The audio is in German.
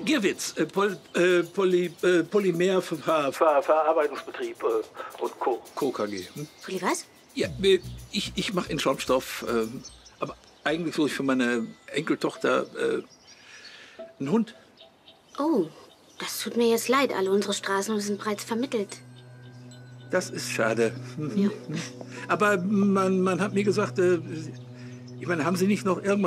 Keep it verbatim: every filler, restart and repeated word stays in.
Gierwitz, äh, Pol, äh, Poly, äh, Polymerverarbeitungsbetrieb äh, und Co. Co. K G. Hm? Poly was? Ja, äh, ich, ich mache in Schaumstoff, äh, aber eigentlich suche ich für meine Enkeltochter äh, einen Hund. Oh, das tut mir jetzt leid. Alle unsere Straßen sind bereits vermittelt. Das ist schade. Ja. Aber man, man hat mir gesagt, äh, ich meine, haben Sie nicht noch irgendwas